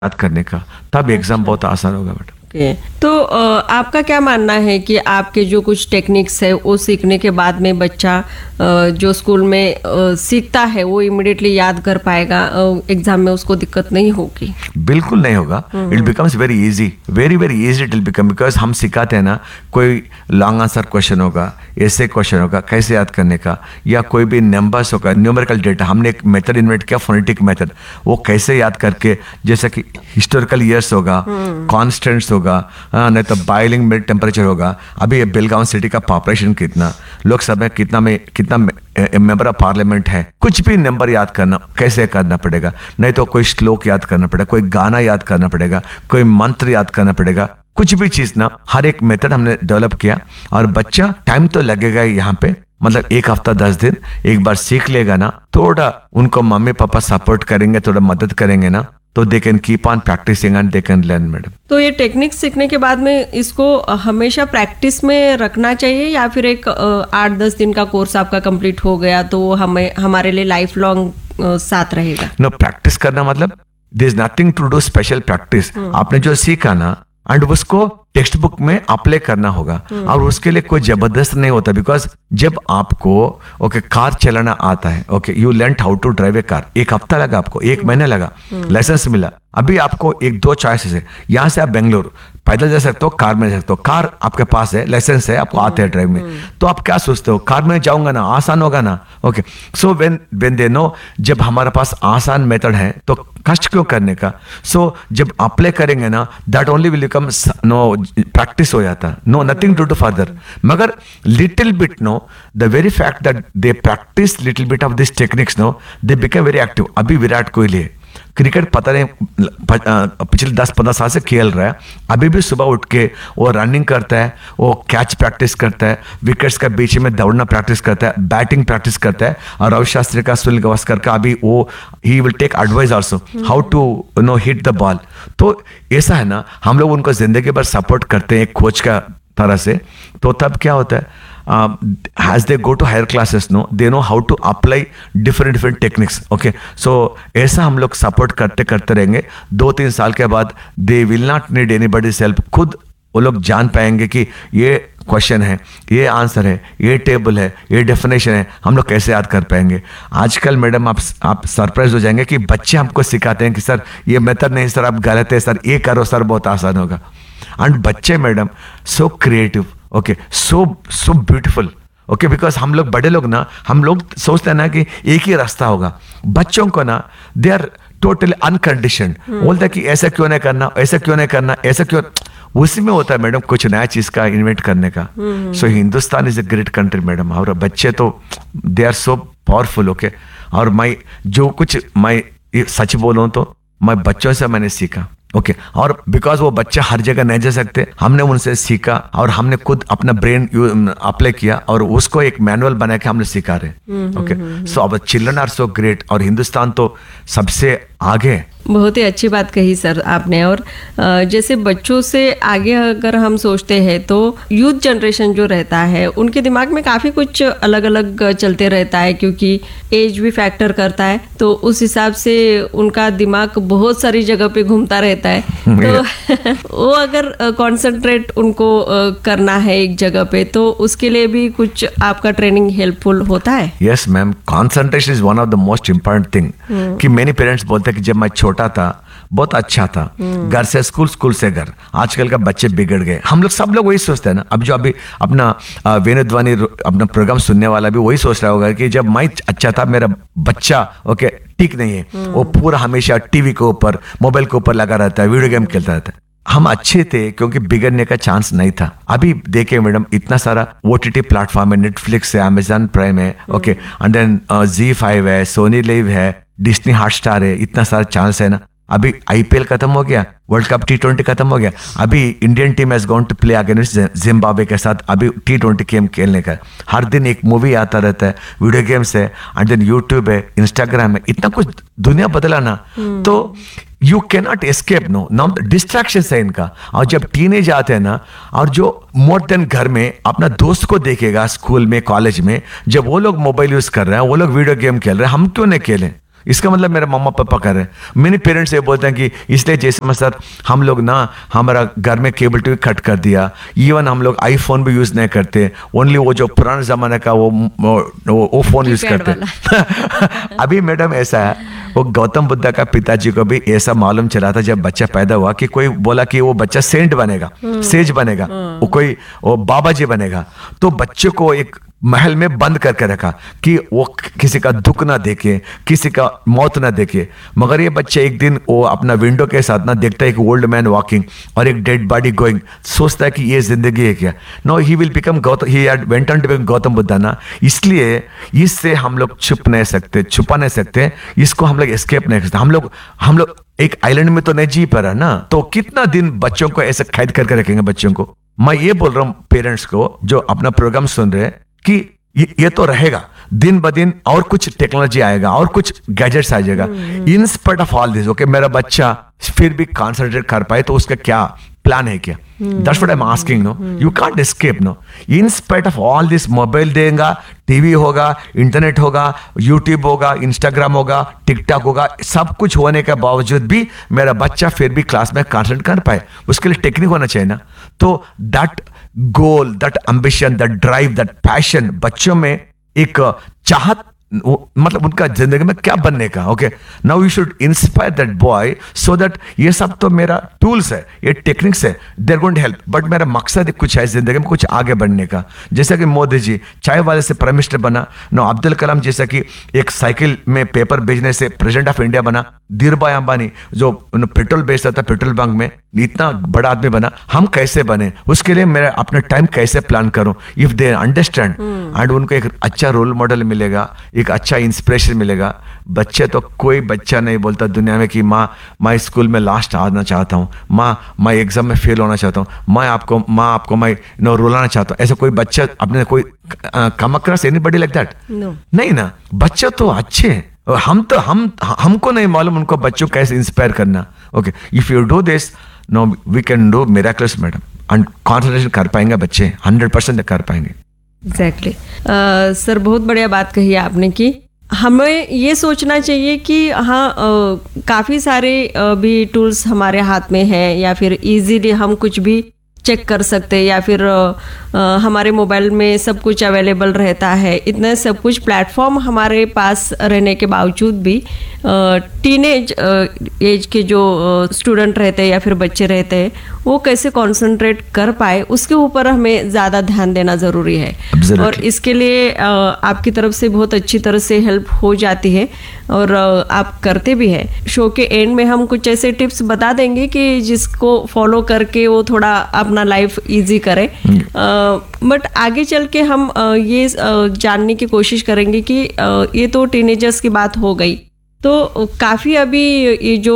याद करने का, तब एग्जाम बहुत आसान होगा बेटा। तो आपका क्या मानना है कि आपके जो कुछ टेक्निक्स है वो सीखने के बाद में बच्चा जो स्कूल में सीखता है वो इमिडिएटली याद कर पाएगा, एग्जाम में उसको दिक्कत नहीं होगी? बिल्कुल नहीं होगा। It becomes very easy, very very easy it will become, because हम सिखाते हैं ना, कोई लॉन्ग आंसर क्वेश्चन होगा, ऐसे क्वेश्चन होगा कैसे याद करने का, या कोई भी नंबर्स होगा, न्यूमेरिकल डेटा, हमने एक मेथड इन्वेंट किया फोनेटिक मेथड, वो कैसे याद करके, जैसे कि हिस्टोरिकल ईयर्स होगा, कॉन्स्टेंट्स होगा, नहीं तो बॉइलिंग मिड टेम्परेचर होगा, अभी ये बेलगांव सिटी का पॉपुलेशन कितना, लोकसभा कितना मेंबर ऑफ पार्लियामेंट है, कुछ भी नंबर याद करना कैसे करना पड़ेगा, नहीं तो कोई श्लोक याद करना पड़ेगा, कोई गाना याद करना पड़ेगा, कोई मंत्र याद करना पड़ेगा, कुछ भी चीज ना, हर एक मेथड हमने डेवलप किया। और बच्चा टाइम तो लगेगा यहाँ पे, मतलब 1 हफ्ता 10 दिन, एक बार सीख लेगा ना, थोड़ा उनको मम्मी पापा सपोर्ट करेंगे, थोड़ा मदद करेंगे ना, तो they can keep on practising and they can learn madam. तो ये टेक्निक सीखने के बाद में इसको हमेशा प्रैक्टिस में रखना चाहिए, या फिर एक 8-10 दिन का कोर्स आपका कंप्लीट हो गया तो हमारे लिए लाइफ लॉन्ग साथ रहेगा? नो, प्रैक्टिस करना मतलब there is nothing to do special practice. आपने जो सीखा ना, एंड उसको टेक्स्ट बुक में अप्लाई करना होगा, और उसके लिए कोई जबरदस्त नहीं होता, बिकॉज जब आपको कार चलाना आता है, you learn how to drive A car, 1 हफ्ता लगा आपको, 1 महीना लगा, लाइसेंस मिला, अभी आपको 1-2 चॉइसेस है, यहाँ से आप बेंगलोर पैदल जा सकते हो, कार में जा सकते हो, कार आपके पास है, लाइसेंस है, आपको आते हैं ड्राइव में, तो आप क्या सोचते हो, कार में जाऊंगा ना, आसान होगा ना, सो व्हेन दे नो, जब हमारे पास आसान मेथड है तो कष्ट क्यों करने का, सो जब अप्लाई करेंगे ना, that only will become no, practice हो जाता, no nothing to do further, मगर little bit no, the very fact that they practice little bit of this techniques no, they become very active. अभी विराट कोहली है, cricket पता नहीं पिछले 10-15 साल से खेल रहा है, अभी भी सुबह उठ के वो रनिंग करता है, वो कैच प्रैक्टिस करता है, विकेट्स के बीच में दौड़ना प्रैक्टिस करता है, बैटिंग प्रैक्टिस करता है, और रवि शास्त्री का, सुनील गावस्कर का, अभी वो he will take advice also how to hit the ball. तो ऐसा है ना, हम लोग उनको जिंदगी भर सपोर्ट करते हैं एक कोच का तरह से, तो तब क्या होता है, as they go to higher classes, no, they know how to apply different techniques, so ऐसा हम लोग सपोर्ट करते रहेंगे। 2-3 साल के बाद they will not need anybody's help, खुद वो लोग जान पाएंगे कि ये क्वेश्चन है, ये आंसर है, ये टेबल है, ये डेफिनेशन है, हम लोग कैसे याद कर पाएंगे। आजकल मैडम आप सरप्राइज हो जाएंगे कि बच्चे हमको सिखाते हैं कि सर ये मेथड नहीं सर, आप गलत है सर, ये करो सर, बहुत आसान होगा। एंड बच्चे madam so creative, so beautiful, because हम लोग बड़े लोग ना, हम लोग सोचते हैं ना कि एक ही रास्ता होगा, बच्चों को ना दे आर टोटली अनकंडीशनड, बोलते हैं कि ऐसा क्यों नहीं करना, ऐसा क्यों नहीं करना, ऐसा क्यों, उसी में होता है मैडम कुछ नया चीज का इन्वेंट करने का। सो Hindustan is a great country madam, और बच्चे तो दे आर सो पावरफुल। और मैं सच बोलूं तो मैं बच्चों से मैंने सीखा, और बिकॉज वो बच्चा हर जगह नहीं जा सकते, हमने उनसे सीखा, और हमने खुद अपना ब्रेन अप्लाई किया, और उसको एक मैनुअल बना के हमने सिखा रहे। सो अब चिल्ड्रन आर सो ग्रेट, और हिंदुस्तान तो सबसे आगे। बहुत ही अच्छी बात कही सर आपने। और जैसे बच्चों से आगे अगर हम सोचते हैं तो यूथ जनरेशन जो रहता है उनके दिमाग में काफी कुछ अलग अलग चलते रहता है, क्योंकि एज भी फैक्टर करता है, तो उस हिसाब से उनका दिमाग बहुत सारी जगह पे घूमता रहता है। तो वो अगर कंसंट्रेट उनको करना है एक जगह पे, तो उसके लिए भी कुछ आपका ट्रेनिंग हेल्पफुल होता है? Yes ma'am, concentration is one of the most important thing. कि मेनी पेरेंट्स बोलते हैं कि जब मैं छोटा था बहुत अच्छा था, घर से स्कूल, स्कूल से घर, आजकल का बच्चे बिगड़ गए, हम लोग सब लोग वही सोचते हैं ना। अभी अपना वेणुध्वनि अपना प्रोग्राम सुनने वाला भी वही सोच रहा होगा कि जब मैं अच्छा था, मेरा बच्चा ठीक नहीं है, वो पूरा हमेशा टीवी के ऊपर, मोबाइल के ऊपर लगा रहता है, वीडियो गेम खेलता रहता है। हम अच्छे थे क्योंकि बिगड़ने का चांस नहीं था। अभी देखिए मैडम, इतना सारा OTT प्लेटफॉर्म है, नेटफ्लिक्स है, अमेजॉन प्राइम है, एंड देन ZEE5 है, सोनी लिव है, डिज्नी हॉटस्टार है, इतना सारा चांस है ना। अभी IPL खत्म हो गया, वर्ल्ड कप T20 खत्म हो गया, अभी Indian team has gone to play against Zimbabwe के साथ, अभी T20 गेम खेलने का। हर दिन एक मूवी आता रहता है, वीडियो गेम्स है, एंड देन यूट्यूब है, इंस्टाग्राम है, इतना कुछ दुनिया बदला ना, तो you can not escape, now distraction है इनका। और जब टीनेज आते हैं ना, और जो मोर देन घर में अपना दोस्त को देखेगा स्कूल में, कॉलेज में, जब वो लोग मोबाइल यूज कर रहे हैं, वो लोग वीडियो गेम खेल रहे हैं, हम क्यों नहीं खेलें? इसका मतलब मेरे मम्मा पापा कर रहे हैं। मेरे पेरेंट्स ये बोलते हैं कि इसलिए जैसे मैं सर हम लोग ना हमारा घर में केबल टीवी कट कर दिया, इवन हम लोग आईफोन भी यूज नहीं करते, ओनली वो जो पुराने जमाने का वो फोन यूज करते। अभी मैडम ऐसा है, वो गौतम बुद्ध का पिताजी को भी ऐसा मालूम चला था जब बच्चा पैदा हुआ कि कोई बोला कि वो बच्चा सेंट बनेगा, सेज बनेगा, वो बाबा जी बनेगा। तो बच्चे को एक महल में बंद करके रखा कि वो किसी का दुख ना देखे, किसी का मौत ना देखे। मगर ये बच्चा एक दिन वो अपना विंडो के साथ ना देखता है एक ओल्ड मैन वॉकिंग और एक डेड बॉडी गोइंग, सोचता है कि ये जिंदगी है क्या। No, he will become Gautam, he went on to become Gautam Buddha ना। इसलिए इससे हम लोग छुपा नहीं सकते, इसको हम लोग एस्केप नहीं कर सकते। हम लोग एक आइलैंड में तो नहीं जी पा रहा ना, तो कितना दिन बच्चों को ऐसे कैद करके रखेंगे बच्चों को। मैं ये बोल रहा हूँ पेरेंट्स को जो अपना प्रोग्राम सुन रहे हैं कि ये तो रहेगा, दिन ब दिन और कुछ टेक्नोलॉजी आएगा और कुछ गैजेट्स आ जाएगा। In spite of all this, okay, मेरा बच्चा फिर भी कॉन्सेंट्रेट कर पाए तो उसका क्या प्लान है क्या? That's what I am asking. No, you can't escape. No, in spite of all this, mobile देगा, टीवी होगा, इंटरनेट होगा, यूट्यूब होगा, इंस्टाग्राम होगा, टिकटॉक होगा, सब कुछ होने के बावजूद भी मेरा बच्चा फिर भी क्लास में कॉन्सेंट्रेट कर पाए, उसके लिए टेक्निक होना चाहिए ना। तो that goal, that ambition, that drive, that passion बच्चों में एक चाहत, मतलब उनका जिंदगी में क्या बनने का। Okay, now you should inspire that boy so that ये सब तो मेरा टूल्स है, ये टेक्निक्स है, there going to help, but मेरा मकसद कुछ है जिंदगी में, कुछ आगे बढ़ने का। जैसा कि मोदी जी चाय वाले से प्राइम मिनिस्टर बना, नो अब्दुल कलाम जैसा कि एक साइकिल में पेपर बेचने से प्रेसिडेंट ऑफ इंडिया बना, धीरूभाई अंबानी जो पेट्रोल बेचता था पेट्रोल पंप में, इतना बड़ा आदमी बना। हम कैसे बने, उसके लिए मेरा अपना टाइम कैसे प्लान करूं। इफ दे अंडरस्टैंड एंड उनको एक अच्छा रोल मॉडल मिलेगा, एक अच्छा इंस्पिरेशन मिलेगा। बच्चे तो कोई बच्चा नहीं बोलता दुनिया में कि माँ मैं स्कूल में लास्ट आना चाहता हूँ, माँ मैं एग्जाम में फेल होना चाहता हूँ, माँ आपको मैं रुलाना चाहता हूँ। ऐसा कोई बच्चा अपने कोई come across anybody like that? नहीं ना, बच्चा तो अच्छे हैं। हमको नहीं मालूम उनको बच्चों कैसे इंस्पायर करना। Okay, if you do this, no we can do miracles madam, and concentration कर पाएंगे बच्चे, 100% कर पाएंगे। एग्जैक्टली सर, बहुत बढ़िया बात कही आपने कि हमें ये सोचना चाहिए कि हाँ काफ़ी सारे भी टूल्स हमारे हाथ में है, या फिर इजीली हम कुछ भी चेक कर सकते हैं, या फिर हमारे मोबाइल में सब कुछ अवेलेबल रहता है। इतने सब कुछ प्लेटफॉर्म हमारे पास रहने के बावजूद भी टीनेज एज के जो स्टूडेंट रहते हैं या फिर बच्चे रहते हैं, वो कैसे कंसंट्रेट कर पाए उसके ऊपर हमें ज़्यादा ध्यान देना ज़रूरी है। और इसके लिए आपकी तरफ से बहुत अच्छी तरह से हेल्प हो जाती है और आप करते भी हैं। शो के एंड में हम कुछ ऐसे टिप्स बता देंगे कि जिसको फॉलो करके वो थोड़ा अपना लाइफ इजी करे। बट आगे चल के हम ये जानने की कोशिश करेंगे कि ये तो टीनेजर्स की बात हो गई, तो काफ़ी अभी ये जो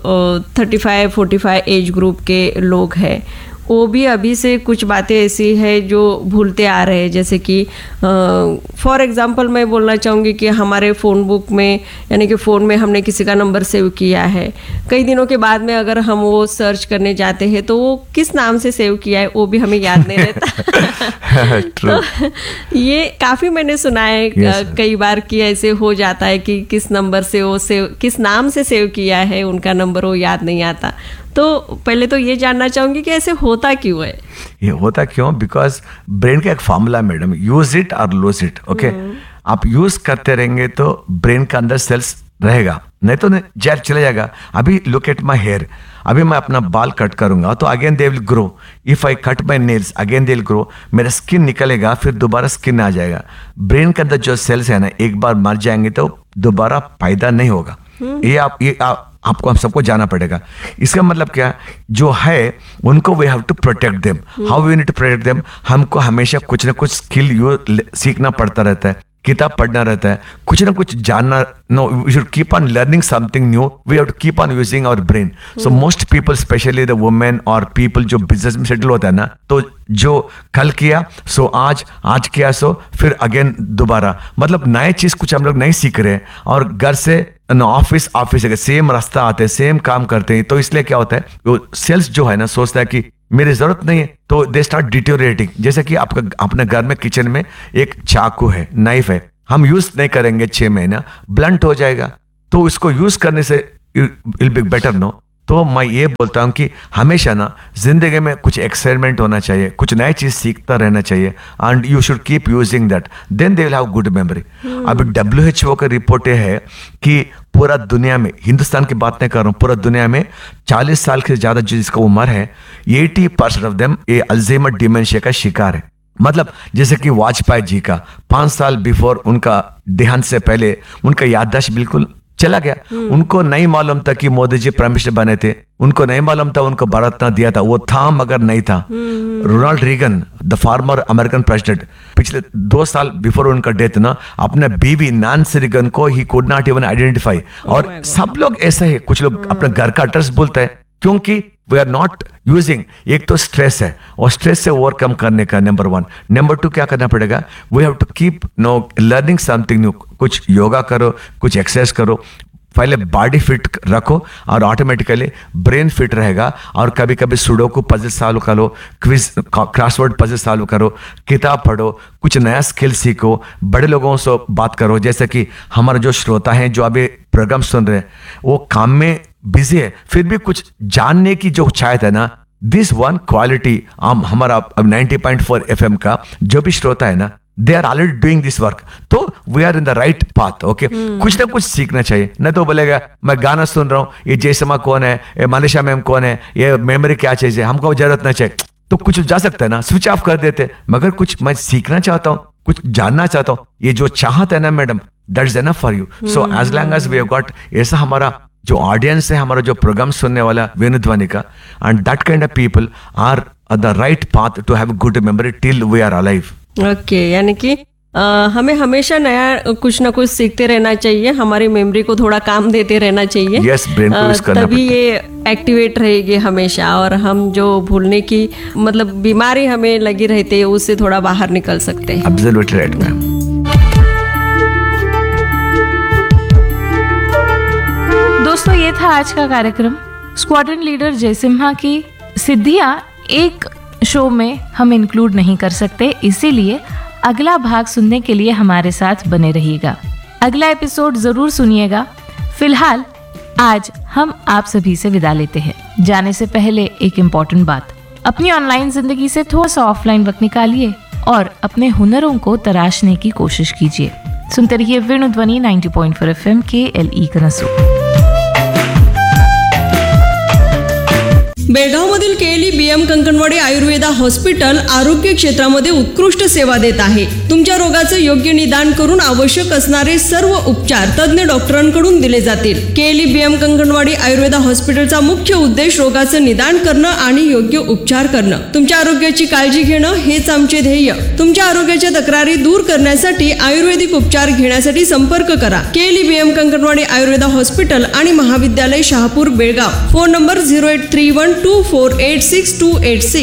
35-45 एज ग्रुप के लोग हैं, वो भी अभी से कुछ बातें ऐसी है जो भूलते आ रहे हैं। जैसे कि फॉर एग्जांपल मैं बोलना चाहूँगी कि हमारे फ़ोन बुक में, यानी कि फ़ोन में हमने किसी का नंबर सेव किया है, कई दिनों के बाद में अगर हम वो सर्च करने जाते हैं तो वो किस नाम से सेव किया है वो भी हमें याद नहीं रहता। तो ये काफ़ी मैंने सुना है कई बार कि ऐसे हो जाता है कि किस नंबर से वो किस नाम से सेव किया है उनका नंबर वो याद नहीं आता। तो पहले तो ये जानना चाहूंगी कि ऐसे होता क्यों है? ये होता क्यों? बिकॉज ब्रेन का एक फॉर्मूला मैडम, यूज इट और लूज इट। ओके, आप यूज करते रहेंगे तो ब्रेन के अंदर सेल्स रहेगा, नहीं तो जहर चले जाएगा। अभी लुक एट माई हेयर, अभी मैं अपना बाल कट करूंगा तो again they will grow. If I cut my nails again they will grow. मेरा स्किन निकलेगा, फिर दोबारा स्किन आ जाएगा। ब्रेन के अंदर जो सेल्स है ना, एक बार मर जाएंगे तो दोबारा पैदा नहीं होगा। आपको हम सबको जाना पड़ेगा। इसका मतलब क्या, जो है उनको we have to protect them. How we need to protect them? हमको हमेशा कुछ ना कुछ स्किल सीखना पड़ता रहता है, किताब पढ़ना रहता है, कुछ ना कुछ जानना। No, we should keep on learning something new. We have to keep on using our brain. So most people, specially the women और पीपल जो बिजनेस में सेटल होता है ना, तो जो कल किया सो आज किया सो फिर अगेन दोबारा, मतलब नए चीज कुछ हम लोग नहीं सीख रहे। और घर से ऑफिस से सेम रास्ता आते हैं, सेम काम करते हैं। तो इसलिए क्या होता है, वो सेल्स जो है ना सोचता है कि मेरी जरूरत नहीं है, तो दे स्टार्ट डिटोरेटिंग। जैसे कि आपका अपने घर में किचन में एक चाकू है, नाइफ है, हम यूज नहीं करेंगे 6 महीना, ब्लंट हो जाएगा। तो इसको यूज करने से विल बी बेटर नो। तो मैं ये बोलता हूँ कि हमेशा ना जिंदगी में कुछ एक्साइटमेंट होना चाहिए, कुछ नई चीज सीखता रहना चाहिए, and you should keep using that, then they will have good memory. अभी WHO का रिपोर्ट ये है कि पूरा दुनिया में, हिंदुस्तान की बात नहीं कर रहा हूँ, पूरा दुनिया में 40 साल से ज्यादा जिसका उम्र है 80% ऑफ देम ये अल्जाइमर डिमेंशिया का शिकार है। मतलब जैसे कि वाजपेयी जी का 5 साल बिफोर उनका देहांत से पहले उनका याददाश्त बिल्कुल चला गया। उनको नहीं मालूम था कि मोदी जी प्राइम मिनिस्टर बने थे, उनको नहीं मालूम था उनको भारत रत्न दिया था, वो था मगर नहीं था। Ronald Reagan the former American president, पिछले 2 साल बिफोर उनका डेथ ना, अपने बीवी नैन्सी रीगन को he could not even identify. और सब लोग ऐसे है, कुछ लोग अपने घर का एड्रेस बोलते हैं क्योंकि वी आर नॉट यूजिंग। एक तो स्ट्रेस है, और स्ट्रेस से ओवरकम करने का नंबर 1। नंबर 2 क्या करना पड़ेगा, we have to keep learning something new. कुछ योगा करो, कुछ एक्सरसाइज करो, पहले बॉडी फिट रखो और ऑटोमेटिकली ब्रेन फिट रहेगा। और कभी कभी सुडोकू पजल सॉल्व करो, क्विज क्रॉसवर्ड पजल सॉल्व करो, किताब पढ़ो, कुछ नया स्किल सीखो, बड़े लोगों से बात करो। जैसे कि हमारे जो श्रोता हैं जो अभी प्रोग्राम सुन रहे हैं, वो काम में बिजी है, फिर भी कुछ जानने की जो चाहत है ना, दिस वन क्वालिटी हमारा 90.4 FM का जो भी श्रोता है ना, they are already doing this work, तो we are in the right path. Okay, कुछ ना कुछ सीखना चाहिए। नहीं तो बोलेगा मैं गाना सुन रहा हूँ, ये जयसमा कौन है, ये मनीषा मैम कौन है, ये मेमोरी क्या चीज है, हमको जरूरत ना चाहिए, तो कुछ जा सकता है ना, स्विच ऑफ कर देते। मगर कुछ मैं सीखना चाहता हूँ, कुछ जानना चाहता हूँ, ये जो चाहत है ना madam, that is enough for you. So as long as we have got, ऐसा हमारा जो ऑडियंस है, हमारा जो प्रोग्राम सुनने वाला वेणुध्वनि का, and that kind of people are the right path to have good memory till we are alive. Okay, यानी कि हमें हमेशा नया कुछ ना कुछ सीखते रहना चाहिए, हमारी मेमोरी को थोड़ा काम देते रहना चाहिए। यस, ब्रेन को यूज करना तभी ये एक्टिवेट रहेगी हमेशा, और हम जो भूलने की मतलब बीमारी हमें लगी रहती है उससे थोड़ा बाहर निकल सकते हैं। Absolutely right ma'am. दोस्तों, ये था आज का कार्यक्रम। स्क्वाड्रन लीडर जयसिम्हा की सिद्धियां एक शो में हम इंक्लूड नहीं कर सकते, इसीलिए अगला भाग सुनने के लिए हमारे साथ बने रहिएगा। अगला एपिसोड जरूर सुनिएगा। फिलहाल आज हम आप सभी से विदा लेते हैं। जाने से पहले एक इम्पोर्टेंट बात, अपनी ऑनलाइन जिंदगी से थोड़ा सा ऑफलाइन वक्त निकालिए और अपने हुनरों को तराशने की कोशिश कीजिए। सुनते रहिए वेणुध्वनि 90.4 FM KLE कनसू। बेळगावमधील KLE BM Kankanwadi Ayurveda hospital आरोग्य क्षेत्रामध्ये उत्कृष्ट सेवा देत आहे। तुमच्या रोगाचं योग्य निदान करून आवश्यक असणारे सर्व उपचार तज्ञ डॉक्टरांकडून दिले जातील। केएलई बीएम कंकणवाडी आयुर्वेदा हॉस्पिटलचा मुख्य उद्देश रोगाचं निदान करणं आणि योग्य उपचार करणं। तुमच्या आरोग्याची काळजी घेणं हेच आमचे ध्येय। तुमच्या आरोग्याच्या तक्रारी दूर करण्यासाठी आयुर्वेदिक उपचार घेण्यासाठी संपर्क करा। KLE BM Kankanwadi Ayurveda hospital आणि महाविद्यालय शहापूर बेळगाव। Phone number 08312486 286।